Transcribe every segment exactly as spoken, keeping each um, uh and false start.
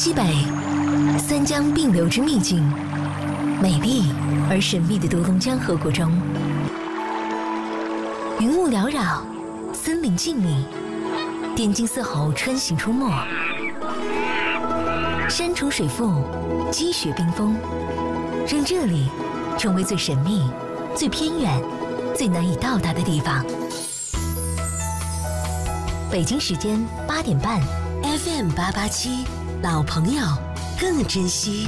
西北，三江并流之秘境，美丽而神秘的独龙江河谷中，云雾缭绕，森林静谧，滇金丝猴穿行出没，山重水复，积雪冰封，让这里成为最神秘、最偏远、最难以到达的地方。北京时间八点半 ，F M 八八七，老朋友更珍惜。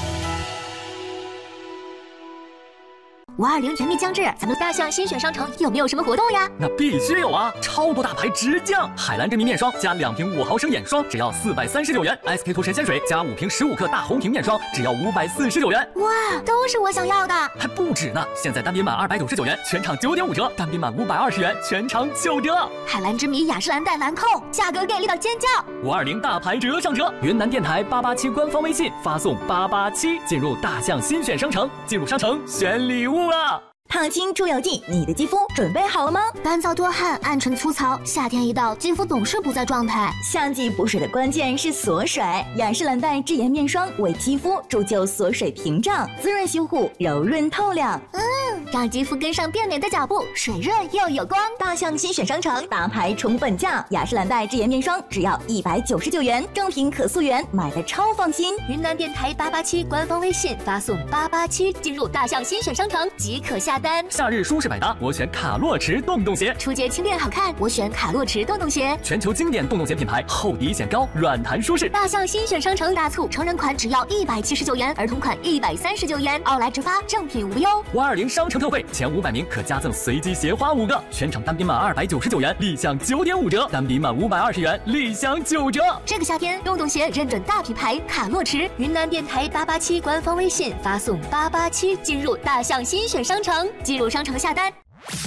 五二零甜蜜将至，咱们大象新选商城有没有什么活动呀？ 那必须有啊！超多大牌直降，海蓝珍妮面霜加两瓶五毫升眼霜只要四百三十九元 ，S K two 神仙水加五瓶十五克大红瓶面霜只要五百四十九元。 哇，都是我想要的！ 还不止呢！现在单品满二百九十九元，全场九点五折；单品满五百二十元，全场九折。 海蓝之谜雅诗兰黛兰蔻，价格给力到尖叫！ 五二零大牌折上折，云南电台八八七官方微信发送八八七进入大象新选商城，进入商城选礼物啦！ 烫青出油剂，你的肌肤准备好了吗？ 干燥多汗，暗沉粗糙，夏天一到，肌肤总是不在状态。 夏季补水的关键是锁水，雅诗兰黛智妍面霜为肌肤铸就锁水屏障，滋润修护，柔润透亮。 嗯，让肌肤跟上变美的脚步，水润又有光。 大象新选商城大牌重本价，雅诗兰黛智妍面霜只要一百九十九元，正品可溯源，买的超放心。 云南电台八八七官方微信发送八八七进入大象新选商城即可下单。 夏日舒适百搭，我选卡洛驰洞洞鞋； 初阶轻便好看，我选卡洛驰洞洞鞋。 全球经典洞洞鞋品牌，厚底显高，软弹舒适。 大象新选商城大促，成人款只要一百七十九元，儿童款一百三十九元，奥莱直发，正品无忧。 五二零商城特惠，前五百名可加赠随机鞋花五个，全场单品满二百九十九元，立享九点五折；单品满五百二十元，立享九折。 这个夏天，洞洞鞋认准大品牌卡洛驰。云南电台八八七官方微信发送八八七进入大象新选商城，进入商城下单。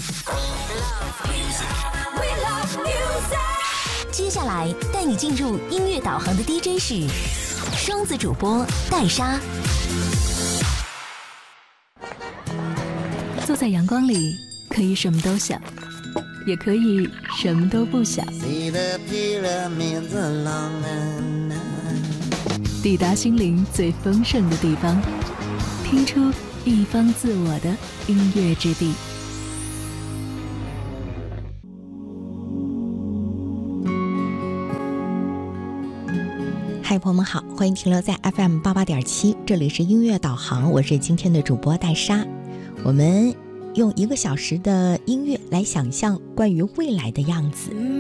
接下来带你进入音乐导航的 D J 是双子主播戴莎。 坐在阳光里，可以什么都想，也可以什么都不想。抵达心灵最丰盛的地方，听出一方自我的音乐之地。 嗨，朋友们好，欢迎停留在 F M 八八点七，这里是音乐导航，我是今天的主播戴莎。我们用一个小时的音乐来想象关于未来的样子。